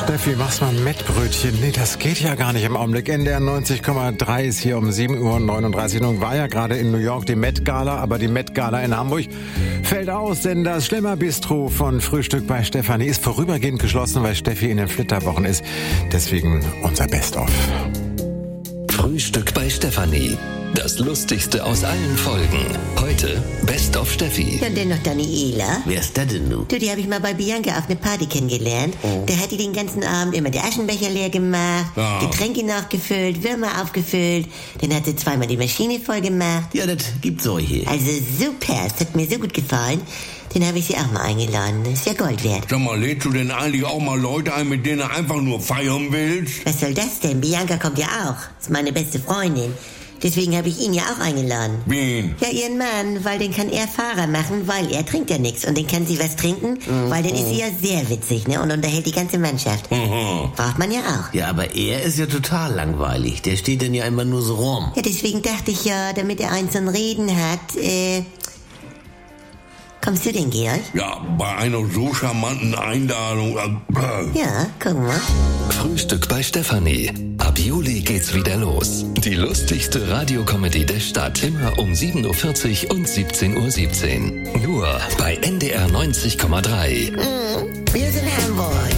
Steffi, machst mal ein Mettbrötchen? Nee, das geht ja gar nicht im Augenblick. NDR 90,3 ist hier um 7:39 Uhr. Nun war ja gerade in New York die Met Gala, aber die Met Gala in Hamburg fällt aus, denn das Schlemmer-Bistro von Frühstück bei Stefanie ist vorübergehend geschlossen, weil Steffi in den Flitterwochen ist. Deswegen unser Best-of. Frühstück bei Stefanie. Das Lustigste aus allen Folgen. Heute Best of Steffi. Ja, und dann noch Daniela. Wer ist das denn nun? Du, die habe ich mal bei Bianca auf eine Party kennengelernt. Da hat die den ganzen Abend immer die Aschenbecher leer gemacht, Getränke nachgefüllt, Würmer aufgefüllt. Dann hat sie zweimal die Maschine voll gemacht. Ja, das gibt's solche. Also super, es hat mir so gut gefallen. Den habe ich sie auch mal eingeladen. Ist ja Gold wert. Sag mal, lädst du denn eigentlich auch mal Leute ein, mit denen du einfach nur feiern willst? Was soll das denn? Bianca kommt ja auch. Ist meine beste Freundin. Deswegen habe ich ihn ja auch eingeladen. Wen? Ja, ihren Mann, weil den kann er Fahrer machen, weil er trinkt ja nichts. Und den kann sie was trinken, weil dann ist sie ja sehr witzig, ne? Und unterhält die ganze Mannschaft. Braucht man ja auch. Ja, aber er ist ja total langweilig. Der steht denn ja immer nur so rum. Ja, deswegen dachte ich ja, damit er eins zum Reden hat, kommst du denn, Georg? Ja, bei einer so charmanten Einladung. Ja, guck mal. Frühstück bei Stefanie. Ab Juli geht's wieder los. Die lustigste Radiokomödie der Stadt. Immer um 7:40 Uhr und 17:17 Uhr. Nur bei NDR 90,3. Wir sind Hamburg.